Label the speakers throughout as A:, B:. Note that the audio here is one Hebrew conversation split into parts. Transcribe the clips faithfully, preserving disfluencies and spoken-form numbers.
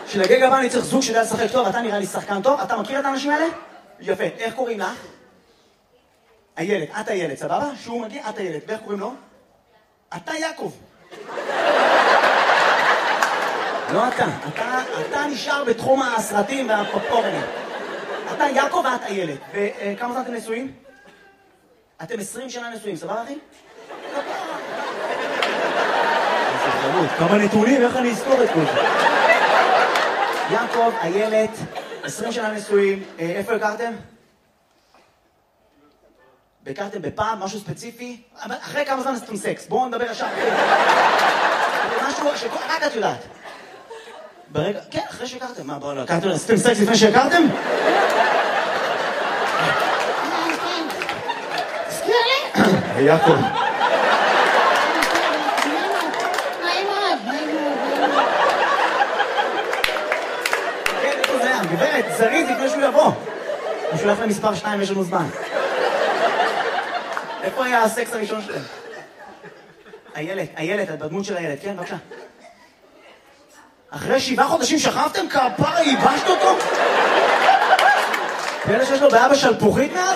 A: שלגג הבא אני צריך זוג שיודע לשחק טוב, אתה נראה לי שחקן טוב, אתה מכיר את האנשים האלה? יפה, איך קוראים לך? הילד, את הילד, סבבה? שהוא מגיע, את הילד, ואיך קוראים לו? אתה יעקב. לא אתה, אתה, אתה נשאר בתחום הסרטים והפופקורנים. אתה יעקב ואת הילד. וכמה זמן אתם נשואים? אתם עשרים שנה נשואים, סבבה אחי? כמה נתונים, איך אני אזכור את כל זה? יעקב, הילד, עשרים שנה נשואים, איפה הכרתם? הכרתם בפעם, משהו ספציפי? אחרי כמה זמן עשיתם סקס? בואו נדבר ישר. משהו שרק את יודעת. ברגע, כן, אחרי שהכרתם. מה, בואו, הכרתם, עשיתם סקס לפני שהכרתם?
B: תזכיר לי?
A: יעקב. כן, איפה זה היה? גברת, זריז לפני שהוא יבוא. הוא שולח למספר שתיים, יש לנו זמן. איפה היה הסקס הראשון שלהם? הילד, הילד, את בדמות של הילד, כן, בבקשה. אחרי שבעה חודשים שכבתם כפרה, ייבשת אותו? ואלה שיש לו בעיה בשלפוחית מאז?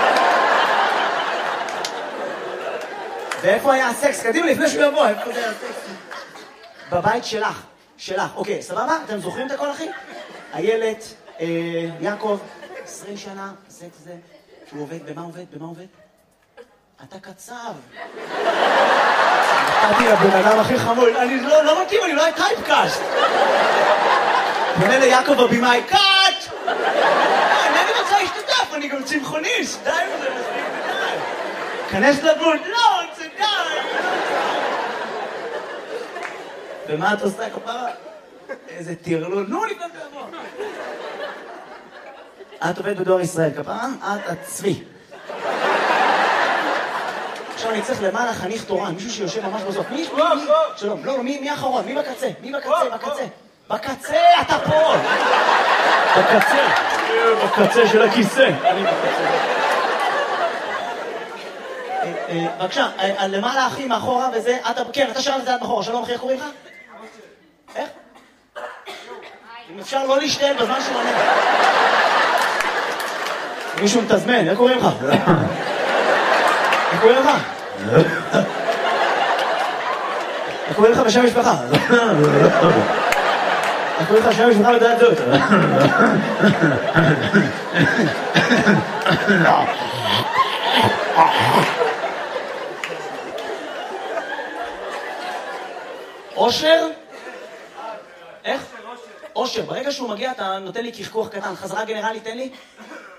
A: ואיפה היה הסקס? קדימה, לפני שהוא יבוא, איפה זה היה הסקס? בבית שלך, שלך. אוקיי, סבבה? אתם זוכרים את הכל, אחי? הילד, יעקב, עשרים שנה, סקס זה, שהוא עובד, במה עובד? במה עובד? אתה קצב. נתתי לבן אדם הכי חמוד, אני לא מתאים, אני לא הייתי טייפקאסט. פונה ליעקב הבימאי, קאט! אני רוצה להשתתף, אני גם צמחוניסט, די וזה מספיק ודי. כנס לבוד, לא, זה די. ומה את עושה, כפרה? איזה תירלול, נו, לפני תבוא. את עובדת בדואר ישראל, כפרה? את הצבי. עכשיו אני צריך למעלה חניך תורן, מישהו שיושב ממש בסוף. מי? מי? מי? שלום. לא, מי? מי האחרון? מי בקצה? מי בקצה? בקצה. בקצה, אתה פה! בקצה. בקצה של הכיסא. אני בקצה. בבקשה, למעלה אחי, מאחורה וזה, אתה, כן, אתה שאל את זה עד מאחורה. שלום אחי, איך קוראים לך? איך? אם אפשר לא להשתעל בזמן שהוא עונה. מישהו מתזמן, איך קוראים לך? איך קוראים לך? איך קוראים לך בשם משפחה? איך קוראים לך בשם משפחה לדעת זאת? אושר? איך? אושר. ברגע שהוא מגיע אתה נותן לי כחכוח קטן. חזרה גנרלית, תן לי.